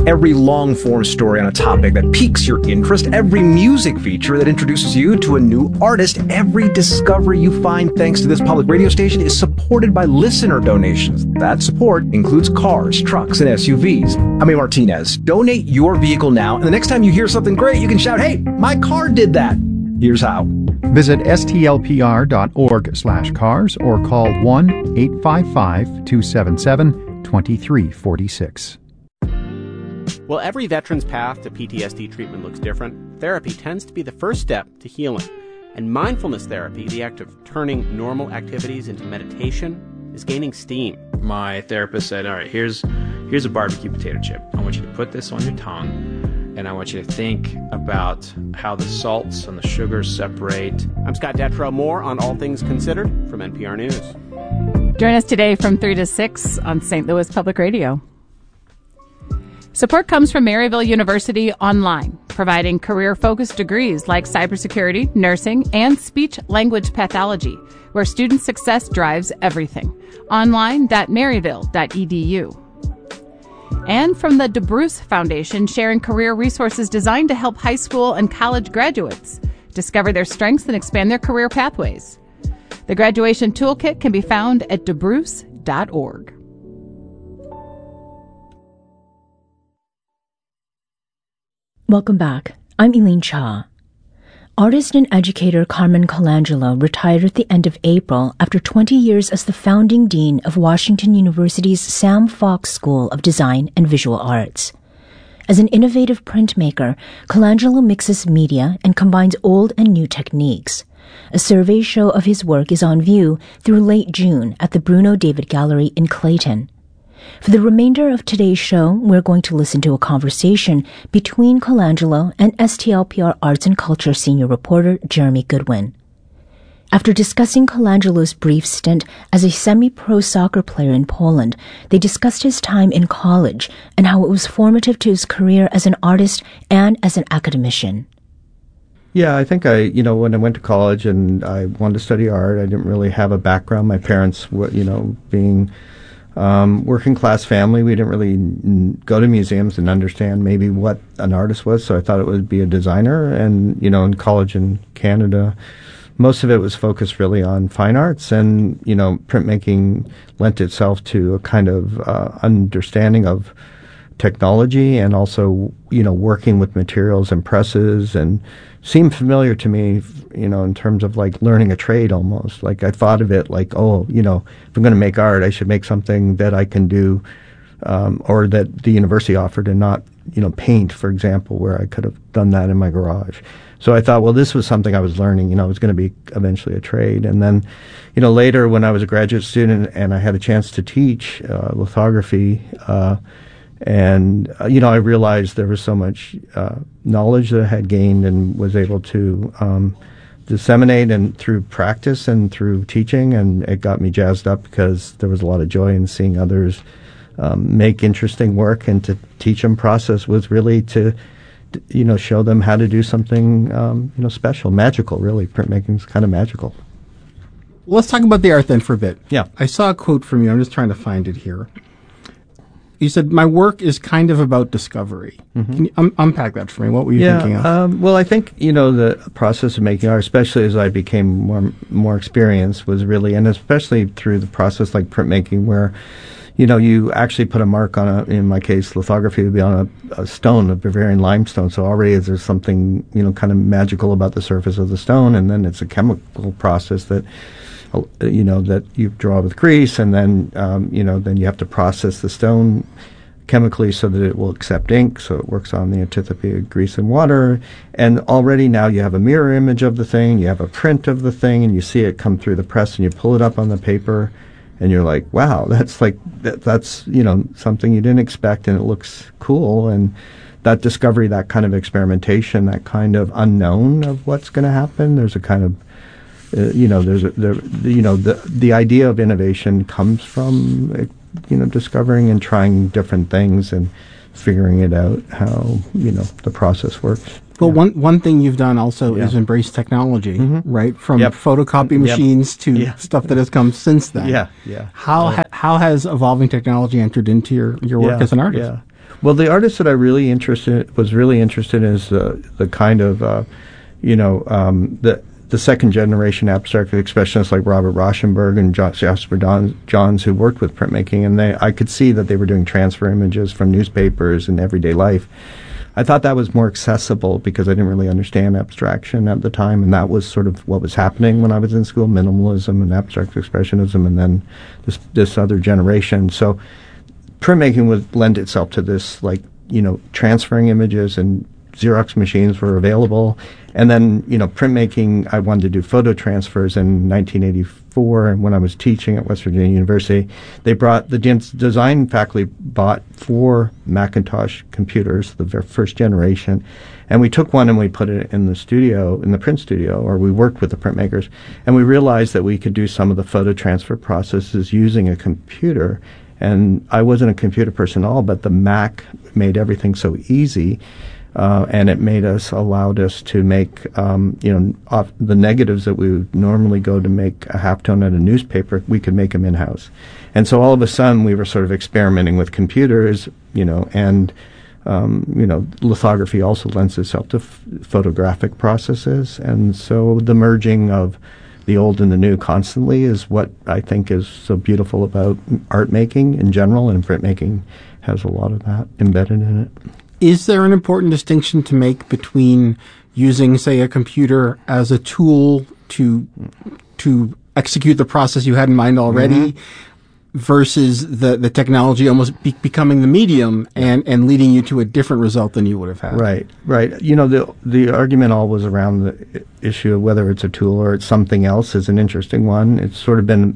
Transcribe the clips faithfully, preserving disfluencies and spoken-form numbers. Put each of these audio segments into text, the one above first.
Every long-form story on a topic that piques your interest, every music feature that introduces you to a new artist, every discovery you find thanks to this public radio station is supported by listener donations. That support includes cars, trucks, and S U Vs. I'm A. Martinez. Donate your vehicle now, and the next time you hear something great, you can shout, "Hey, my car did that." Here's how. Visit stlpr.org slash cars or call one eight five five, two seven seven, two three four six. While every veteran's path to P T S D treatment looks different, therapy tends to be the first step to healing. And mindfulness therapy, the act of turning normal activities into meditation, is gaining steam. My therapist said, all right, here's here's a barbecue potato chip. I want you to put this on your tongue, and I want you to think about how the salts and the sugars separate. I'm Scott Detrow. More on All Things Considered from N P R News. Join us today from three to six on Saint Louis Public Radio. Support comes from Maryville University Online, providing career-focused degrees like cybersecurity, nursing, and speech-language pathology, where student success drives everything. Online dot maryville dot e d u. And from the DeBruce Foundation, sharing career resources designed to help high school and college graduates discover their strengths and expand their career pathways. The graduation toolkit can be found at de bruce dot org. Welcome back. I'm Elaine Cha. Artist and educator Carmen Colangelo retired at the end of April after twenty years as the founding dean of Washington University's Sam Fox School of Design and Visual Arts. As an innovative printmaker, Colangelo mixes media and combines old and new techniques. A survey show of his work is on view through late June at the Bruno David Gallery in Clayton. For the remainder of today's show, we're going to listen to a conversation between Colangelo and S T L P R Arts and Culture senior reporter Jeremy Goodwin. After discussing Colangelo's brief stint as a semi-pro soccer player in Poland, they discussed his time in college and how it was formative to his career as an artist and as an academician. Yeah, I think I, you know, when I went to college and I wanted to study art, I didn't really have a background. My parents, you know, being Um, working class family, we didn't really n- go to museums and understand maybe what an artist was, so I thought it would be a designer. And, you know, in college in Canada, most of it was focused really on fine arts, and, you know, printmaking lent itself to a kind of uh, understanding of technology and also, you know, working with materials and presses, and seemed familiar to me, you know, in terms of like learning a trade almost. Like I thought of it like, oh, you know, if I'm going to make art, I should make something that I can do, um, or that the university offered, and not, you know, paint, for example, where I could have done that in my garage. So I thought, well, this was something I was learning, you know, it was going to be eventually a trade. And then, you know, later when I was a graduate student and I had a chance to teach uh, lithography, uh, And, uh, you know, I realized there was so much uh, knowledge that I had gained and was able to um, disseminate, and through practice and through teaching, and it got me jazzed up because there was a lot of joy in seeing others um, make interesting work, and to teach them process was really to, you know, show them how to do something, um, you know, special, magical, really. Printmaking is kind of magical. Well, let's talk about the art then for a bit. Yeah. I saw a quote from you. I'm just trying to find it here. You said, my work is kind of about discovery. Mm-hmm. Can you um, unpack that for me? What were you yeah, thinking of? Um, well, I think, you know, the process of making art, especially as I became more more experienced, was really, and especially through the process like printmaking, where, you know, you actually put a mark on a, in my case, lithography would be on a, a stone, a Bavarian limestone. So already there's something, you know, kind of magical about the surface of the stone, and then it's a chemical process that, you know, that you draw with grease, and then, um, you know, then you have to process the stone chemically so that it will accept ink, so it works on the antipathy of grease and water. And already now you have a mirror image of the thing, you have a print of the thing, and you see it come through the press, and you pull it up on the paper, and you're like, wow, that's like, that, that's, you know, something you didn't expect, and it looks cool. And that discovery, that kind of experimentation, that kind of unknown of what's going to happen, there's a kind of, Uh, you know, there's a, there, you know, the the idea of innovation comes from, uh, you know, discovering and trying different things and figuring it out how, you know, the process works. Well, yeah. one one thing you've done also yeah. is embrace technology, mm-hmm. right? From yep. photocopy machines yep. to yeah. stuff that has come since then. Yeah, yeah. How uh, ha- how has evolving technology entered into your, your work yeah, as an artist? Yeah. Well, the artist that I really interested was really interested in is the the kind of uh, you know um, the the second generation abstract expressionists like Robert Rauschenberg and jo- Jasper Don- Johns, who worked with printmaking, and they I could see that they were doing transfer images from newspapers and everyday life. I thought that was more accessible because I didn't really understand abstraction at the time, and that was sort of what was happening when I was in school: minimalism and abstract expressionism, and then this this other generation. So printmaking would lend itself to this, like, you know, transferring images, and Xerox machines were available. And then, you know, printmaking, I wanted to do photo transfers in nineteen eighty-four. And when I was teaching at West Virginia University, they brought, the de- design faculty bought four Macintosh computers, the very first generation. And we took one and we put it in the studio, in the print studio, or we worked with the printmakers. And we realized that we could do some of the photo transfer processes using a computer. And I wasn't a computer person at all, but the Mac made everything so easy, uh, and it made us, allowed us to make, um, you know, off the negatives that we would normally go to make a halftone at a newspaper, we could make them in-house. And so all of a sudden we were sort of experimenting with computers, you know, and, um, you know, lithography also lends itself to f- photographic processes. And so the merging of the old and the new constantly is what I think is so beautiful about art making in general, and printmaking has a lot of that embedded in it. Is there an important distinction to make between using, say, a computer as a tool to to execute the process you had in mind already, mm-hmm. versus the, the technology almost be- becoming the medium and, and leading you to a different result than you would have had? Right, right. You know, the the argument always around the issue of whether it's a tool or it's something else is an interesting one. It's sort of been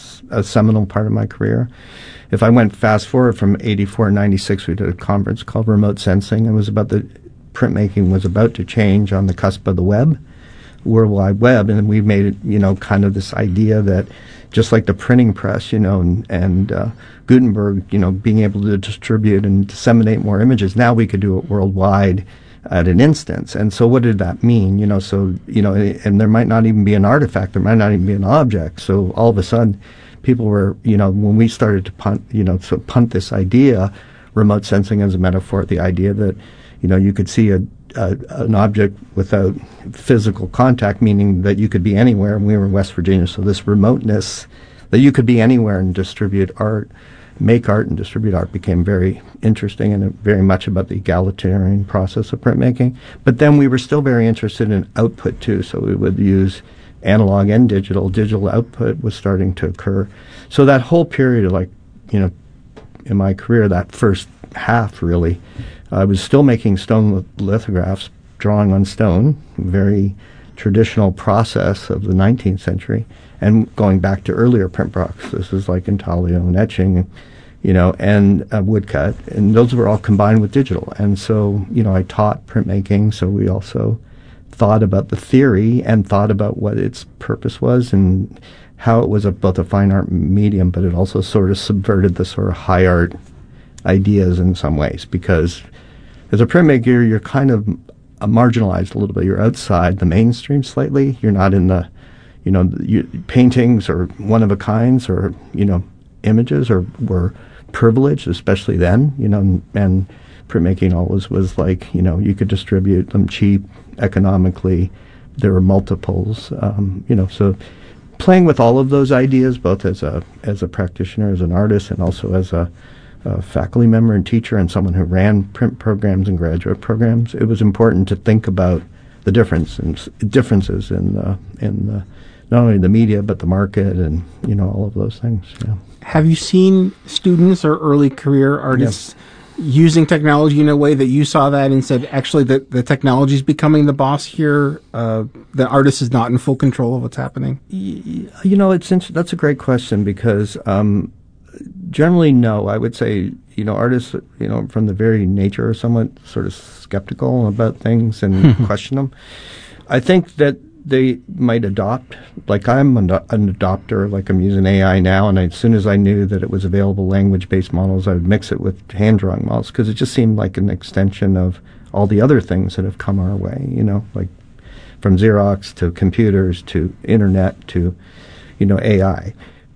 a seminal part of my career. If I went fast forward from eighty-four to ninety-six, we did a conference called Remote Sensing. It was about the printmaking was about to change on the cusp of the web, World Wide Web, and we made it, you know, kind of this idea that just like the printing press, you know, and, and uh, Gutenberg, you know, being able to distribute and disseminate more images, now we could do it worldwide at an instance. And so what did that mean? You know, so, you know, and there might not even be an artifact, there might not even be an object. So all of a sudden, people were, you know, when we started to punt, you know, so punt this idea, remote sensing as a metaphor, the idea that, you know, you could see a, a an object without physical contact, meaning that you could be anywhere. And we were in West Virginia, so this remoteness, that you could be anywhere and distribute art, make art and distribute art, became very interesting and very much about the egalitarian process of printmaking. But then we were still very interested in output too, so we would use analog and digital. Digital output was starting to occur. So that whole period of, like, you know, in my career, that first half really, I was still making stone lithographs, drawing on stone, very traditional process of the nineteenth century, and going back to earlier print products. This is like intaglio and etching, you know, and uh, woodcut, and those were all combined with digital. And so, you know, I taught printmaking, so we also thought about the theory and thought about what its purpose was and how it was a, both a fine art medium, but it also sort of subverted the sort of high art ideas in some ways, because as a printmaker, you're kind of uh, marginalized a little bit. You're outside the mainstream slightly. You're not in the, you know, you, paintings or one of a kinds or, you know, images or were privileged, especially then, you know, and, and printmaking always was like, you know, you could distribute them cheap, economically. There were multiples, um, you know, so playing with all of those ideas, both as a as a practitioner, as an artist, and also as a, a faculty member and teacher and someone who ran print programs and graduate programs, it was important to think about the difference and differences in the, in the, not only the media but the market and, you know, all of those things. Yeah. Have you seen students or early career artists yeah. using technology in a way that you saw that and said, actually, the, the technology is becoming the boss here? Uh, the artist is not in full control of what's happening? You know, it's int- that's a great question because um, generally, no. I would say, you know, artists, you know, from the very nature are somewhat sort of skeptical about things and question them. I think that they might adopt, like I'm an, an adopter, like I'm using A I now, and I, as soon as I knew that it was available language-based models, I would mix it with hand-drawing models because it just seemed like an extension of all the other things that have come our way, you know, like from Xerox to computers to internet to, you know, A I.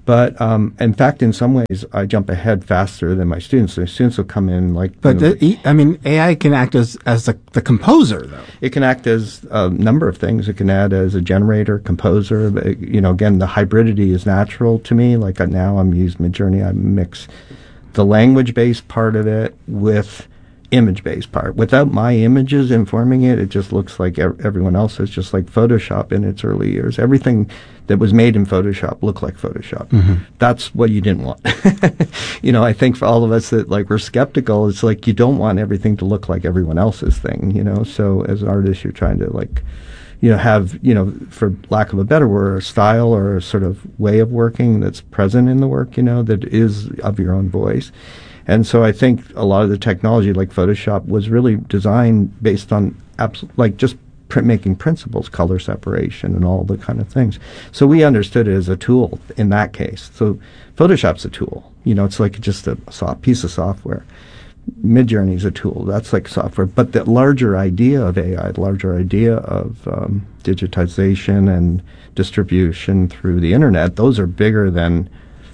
But um, in fact, in some ways, I jump ahead faster than my students. The students will come in like. But you know, the, I mean, A I can act as as the, the composer, though. It can act as a number of things. It can act as a generator, composer. But, you know, again, the hybridity is natural to me. Like uh, now, I'm using Midjourney. I mix the language-based part of it with image-based part. Without my images informing it, it just looks like ev- everyone else's, just like Photoshop in its early years. Everything that was made in Photoshop looked like Photoshop. Mm-hmm. That's what you didn't want. You know, I think for all of us that like we're skeptical, it's like you don't want everything to look like everyone else's thing, you know. So as an artist, you're trying to like, you know, have, you know, for lack of a better word, a style or a sort of way of working that's present in the work, you know, that is of your own voice. And so I think a lot of the technology like Photoshop was really designed based on abs- like just printmaking principles, color separation and all the kind of things. So we understood it as a tool in that case. So Photoshop's a tool. You know, it's like just a soft piece of software. Midjourney's a tool. That's like software. But the larger idea of A I, the larger idea of um, digitization and distribution through the internet, those are bigger than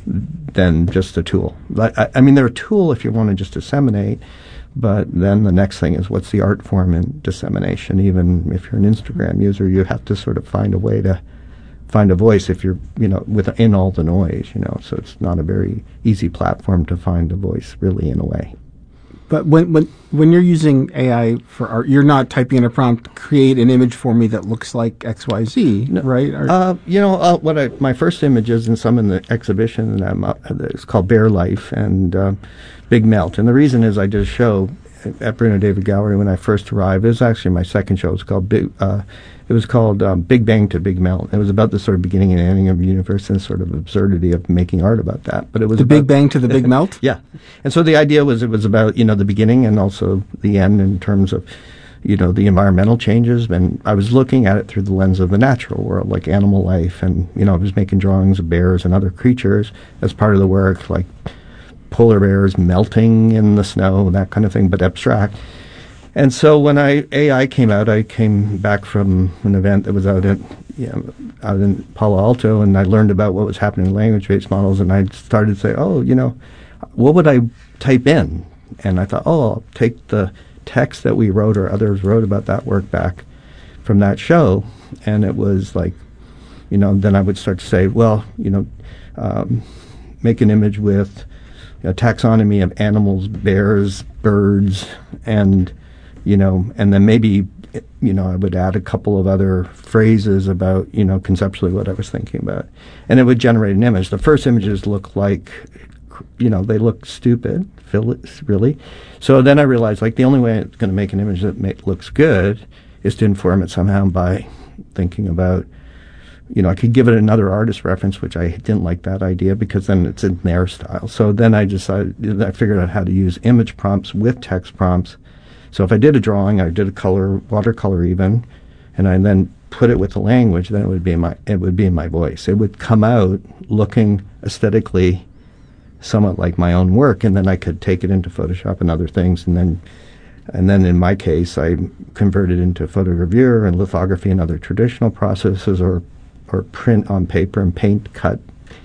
than just a tool. I, I mean, they're a tool if you want to just disseminate, but then the next thing is what's the art form in dissemination? Even if you're an Instagram user, you have to sort of find a way to find a voice if you're, you know, within all the noise, you know, so it's not a very easy platform to find a voice, really, in a way. But when when when you're using A I for art, you're not typing in a prompt, create an image for me that looks like X Y Z, no, right? Or uh, you know, uh, what I, my first images and some in the exhibition, and I'm, uh, it's called Bear Life and uh, Big Melt. And the reason is I did a show at Bruno David Gallery when I first arrived. It was actually my second show. It was called Big. Uh, it was called um, Big Bang to Big Melt. It was about the sort of beginning and ending of the universe and sort of absurdity of making art about that. But it was the about, Big Bang to the Big Melt. Yeah, and so the idea was it was about, you know, the beginning and also the end in terms of, you know, the environmental changes. And I was looking at it through the lens of the natural world, like animal life, and you know, I was making drawings of bears and other creatures as part of the work, like polar bears melting in the snow, that kind of thing, but abstract. And so when I A I came out, I came back from an event that was out at you know, out in Palo Alto, and I learned about what was happening in language-based models, and I started to say, oh, you know, what would I type in? And I thought, oh, I'll take the text that we wrote or others wrote about that work back from that show, and it was like, you know, then I would start to say, well, you know, um, make an image with a taxonomy of animals, bears, birds, and you know, and then maybe, you know, I would add a couple of other phrases about, you know, conceptually what I was thinking about. And it would generate an image. The first images look like, you know, they look stupid, really. So then I realized, like, the only way it's going to make an image that make, looks good is to inform it somehow by thinking about, you know, I could give it another artist reference, which I didn't like that idea because then it's in their style. So then I decided, I figured out how to use image prompts with text prompts. So if I did a drawing, I did a color, watercolor even, and I then put it with the language, then it would be in my, it would be in my voice. It would come out looking aesthetically somewhat like my own work, and then I could take it into Photoshop and other things, and then, and then in my case, I converted into photogravure and lithography and other traditional processes, or, or print on paper and paint, cut,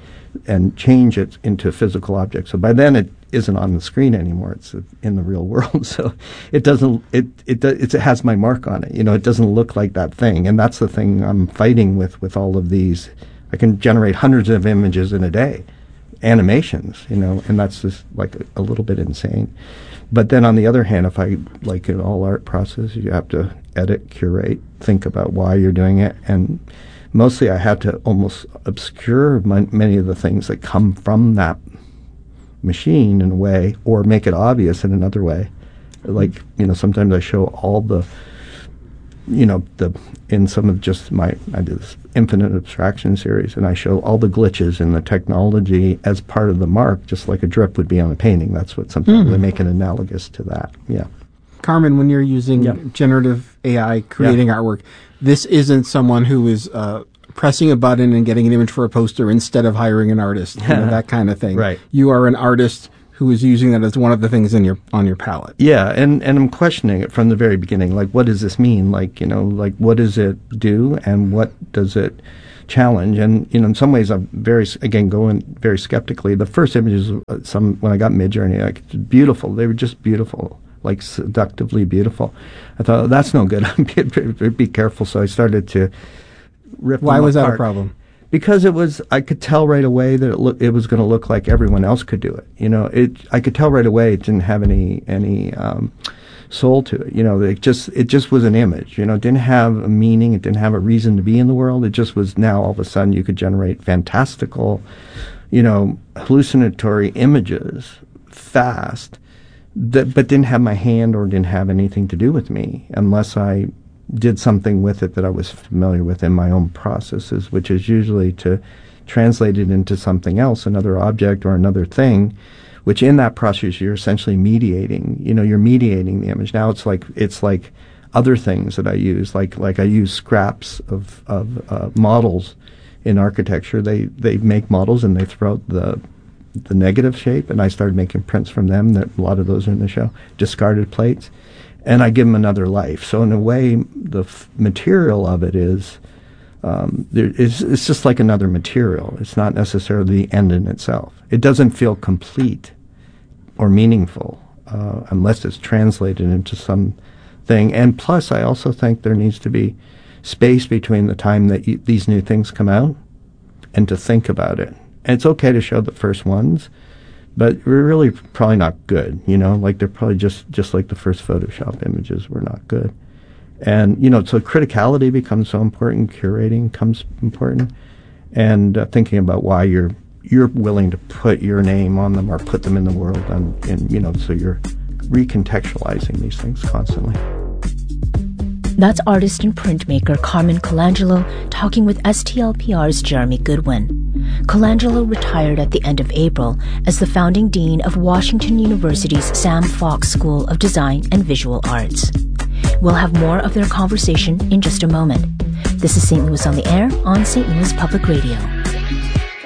and change it into physical objects. So by then it isn't on the screen anymore. It's uh, in the real world. So it doesn't, it, it, it has my mark on it. You know, it doesn't look like that thing. And that's the thing I'm fighting with, with all of these. I can generate hundreds of images in a day, animations, you know, and that's just like a, a little bit insane. But then on the other hand, if I, like in all art processes, you have to edit, curate, think about why you're doing it. And mostly I had to almost obscure my, many of the things that come from that machine in a way, or make it obvious in another way. Like, you know, sometimes I show all the, you know, the in some of just my, I did this infinite abstraction series, and I show all the glitches in the technology as part of the mark, just like a drip would be on a painting. That's what sometimes mm. they make it analogous to that. Yeah. Carmen, when you're using yeah. generative A I creating yeah. artwork, this isn't someone who is uh, pressing a button and getting an image for a poster instead of hiring an artist, you know, that kind of thing. Right. You are an artist who is using that as one of the things in your on your palette. Yeah, and, and I'm questioning it from the very beginning. Like, what does this mean? Like, you know, like, what does it do, and what does it challenge. And, you know, in some ways, I'm very, again, going very skeptically. The first images, uh, some when I got Midjourney, like, beautiful. They were just beautiful, like seductively beautiful. I thought, oh, that's no good. be, be careful. So I started to rip Why them was apart. that a problem? Because it was, I could tell right away that it, look, it was going to look like everyone else could do it. You know, it. I could tell right away it didn't have any any um, soul to it. You know, it just it just was an image. You know, it didn't have a meaning. It didn't have a reason to be in the world. It just was. Now all of a sudden you could generate fantastical, you know, hallucinatory images fast, that but didn't have my hand or didn't have anything to do with me unless I did something with it that I was familiar with in my own processes, which is usually to translate it into something else, another object or another thing, which in that process you're essentially mediating. You know, you're mediating the image. Now it's like it's like other things that I use, like like I use scraps of of uh, models in architecture. They they make models and they throw out the the negative shape, and I started making prints from them. That a lot of those are in the show. Discarded plates. And I give them another life. So in a way, the f- material of it is, um, there is, it's just like another material. It's not necessarily the end in itself. It doesn't feel complete or meaningful uh, unless it's translated into something. And plus, I also think there needs to be space between the time that you, these new things come out and to think about it. And it's okay to show the first ones, but we're really probably not good, you know, like they're probably just, just like the first Photoshop images were not good. And, you know, so criticality becomes so important, curating becomes important, and uh, thinking about why you're you're willing to put your name on them or put them in the world, and, and you know, so you're recontextualizing these things constantly. That's artist and printmaker Carmen Colangelo talking with S T L P R's Jeremy Goodwin. Colangelo retired at the end of April as the founding dean of Washington University's Sam Fox School of Design and Visual Arts. We'll have more of their conversation in just a moment. This is Saint Louis on the Air on Saint Louis Public Radio.